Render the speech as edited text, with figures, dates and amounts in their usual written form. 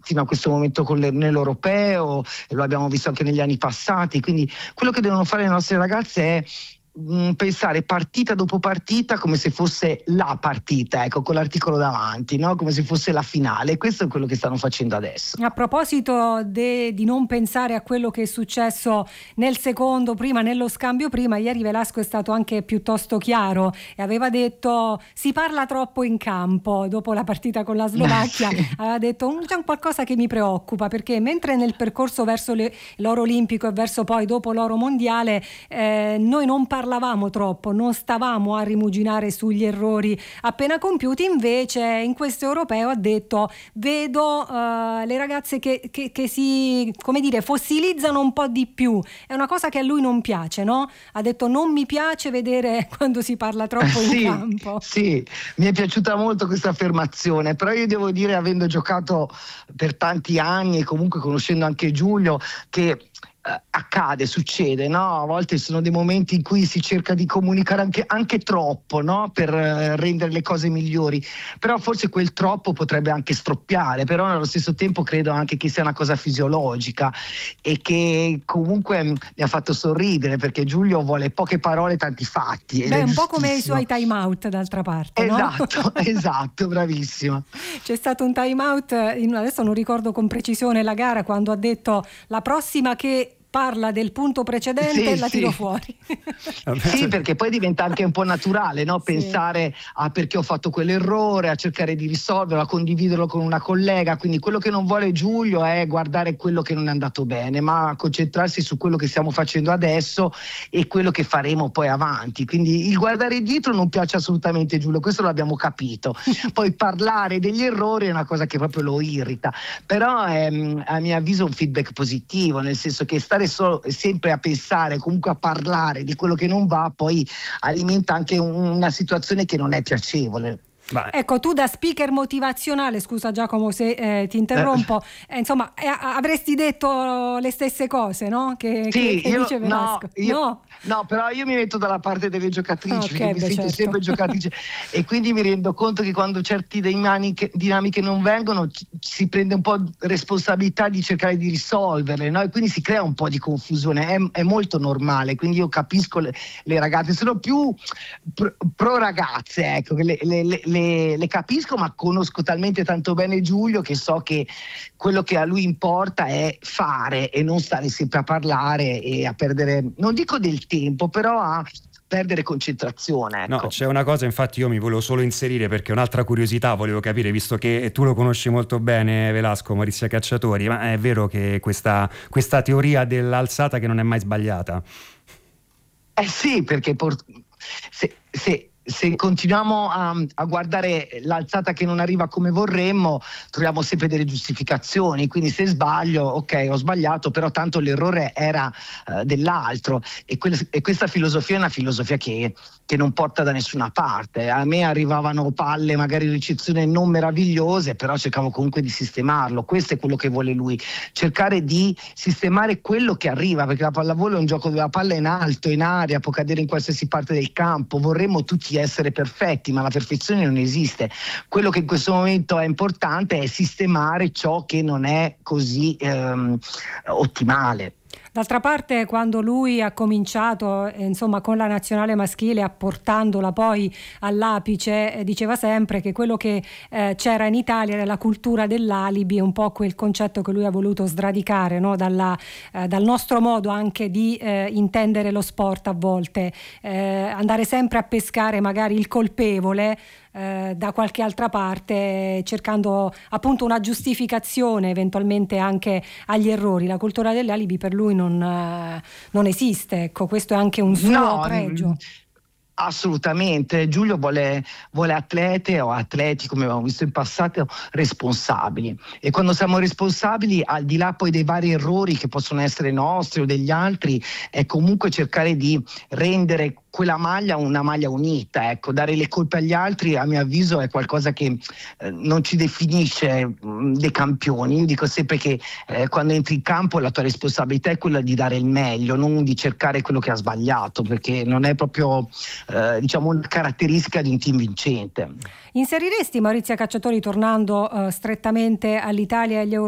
fino a questo momento nell'europeo, e lo abbiamo visto anche negli anni passati. Quindi quello che devono fare le nostre ragazze è pensare partita dopo partita come se fosse la partita, ecco, con l'articolo davanti, no? Come se fosse la finale. Questo è quello che stanno facendo adesso. A proposito di non pensare a quello che è successo nel secondo prima, nello scambio prima, ieri Velasco è stato anche piuttosto chiaro e aveva detto si parla troppo in campo dopo la partita con la Slovacchia. Sì. Aveva detto c'è un qualcosa che mi preoccupa, perché mentre nel percorso verso l'oro olimpico e verso poi dopo l'oro mondiale noi non parlavamo troppo, non stavamo a rimuginare sugli errori appena compiuti, invece in questo europeo ha detto vedo le ragazze che si, come dire, fossilizzano un po' di più. È una cosa che a lui non piace, no? Ha detto non mi piace vedere quando si parla troppo in campo. Sì, mi è piaciuta molto questa affermazione, però io devo dire, avendo giocato per tanti anni e comunque conoscendo anche Giulio, che accade, succede, no? A volte sono dei momenti in cui si cerca di comunicare anche troppo, no? Per rendere le cose migliori, però forse quel troppo potrebbe anche stroppiare, però nello stesso tempo credo anche che sia una cosa fisiologica e che comunque mi ha fatto sorridere, perché Giulio vuole poche parole, tanti fatti. Beh, un po' come i suoi time out d'altra parte, esatto, no? Esatto, bravissima. C'è stato un time out, adesso non ricordo con precisione la gara, quando ha detto la prossima che parla del punto precedente la tiro fuori. Sì, perché poi diventa anche un po' naturale, no? Pensare a perché ho fatto quell'errore, a cercare di risolverlo, a condividerlo con una collega. Quindi quello che non vuole Giulio è guardare quello che non è andato bene, ma concentrarsi su quello che stiamo facendo adesso e quello che faremo poi avanti. Quindi il guardare dietro non piace assolutamente a Giulio, questo l'abbiamo capito. Poi parlare degli errori è una cosa che proprio lo irrita, però è a mio avviso un feedback positivo, nel senso che stare sempre a pensare, comunque a parlare di quello che non va, poi alimenta anche una situazione che non è piacevole. Ecco, tu da speaker motivazionale, scusa Giacomo se ti interrompo, insomma avresti detto le stesse cose, no? Che dice Velasco. No, però io mi metto dalla parte delle giocatrici, perché mi sento sempre giocatrice e quindi mi rendo conto che quando certe dinamiche non vengono si prende un po' responsabilità di cercare di risolverle, no? E quindi si crea un po' di confusione, è molto normale, quindi io capisco le ragazze, sono più pro ragazze, ecco, le capisco, ma conosco talmente tanto bene Giulio che so che quello che a lui importa è fare e non stare sempre a parlare e a perdere, non dico del tempo, però a perdere concentrazione, ecco. No, c'è una cosa, infatti io mi volevo solo inserire perché un'altra curiosità volevo capire, visto che tu lo conosci molto bene Velasco, Maurizia Cacciatori, ma è vero che questa teoria dell'alzata che non è mai sbagliata? Sì, perché se continuiamo a guardare l'alzata che non arriva come vorremmo, troviamo sempre delle giustificazioni, quindi se sbaglio, ok, ho sbagliato, però tanto l'errore era dell'altro, e questa filosofia è una filosofia che non porta da nessuna parte. A me arrivavano palle magari in ricezione non meravigliose, però cercavo comunque di sistemarlo. Questo è quello che vuole lui, cercare di sistemare quello che arriva, perché la pallavolo è un gioco dove la palla è in alto, in aria, può cadere in qualsiasi parte del campo, vorremmo tutti essere perfetti, ma la perfezione non esiste. Quello che in questo momento è importante è sistemare ciò che non è così ottimale. D'altra parte, quando lui ha cominciato insomma con la nazionale maschile, apportandola poi all'apice, diceva sempre che quello che c'era in Italia era la cultura dell'alibi, un po' quel concetto che lui ha voluto sradicare, no? Dal nostro modo anche di intendere lo sport a volte, andare sempre a pescare magari il colpevole da qualche altra parte, cercando appunto una giustificazione eventualmente anche agli errori. La cultura delle alibi per lui non esiste, ecco, questo è anche un suo pregio. Assolutamente, Giulio vuole atlete o atleti, come abbiamo visto in passato, responsabili, e quando siamo responsabili, al di là poi dei vari errori che possono essere nostri o degli altri, è comunque cercare di rendere quella maglia una maglia unita, ecco. Dare le colpe agli altri, a mio avviso, è qualcosa che non ci definisce dei campioni. Io dico sempre che quando entri in campo la tua responsabilità è quella di dare il meglio, non di cercare quello che ha sbagliato, perché non è proprio una caratteristica di un team vincente. Inseriresti, Maurizia Cacciatori, tornando strettamente all'Italia e agli